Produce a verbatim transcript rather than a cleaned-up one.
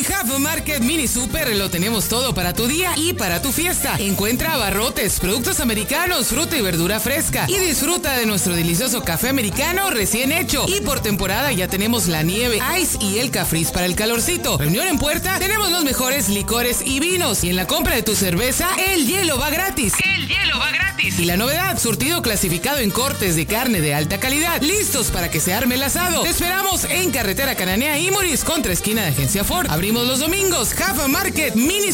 En Half Market Mini Super lo tenemos todo para tu día y para tu fiesta. Encuentra abarrotes, productos americanos, fruta y verdura fresca y disfruta de nuestro delicioso café americano recién hecho. Y por temporada ya tenemos la nieve, ice y el cafriz para el calorcito. Reunión en puerta, tenemos los mejores licores y vinos. Y en la compra de tu cerveza, el hielo va gratis. El hielo va gratis. Y la novedad, surtido clasificado en cortes de carne de alta calidad. Listos para que se arme el asado. Te esperamos en Carretera Cananea Imuris, contra esquina de Agencia Ford. Abrimos los domingos. Half Market Mini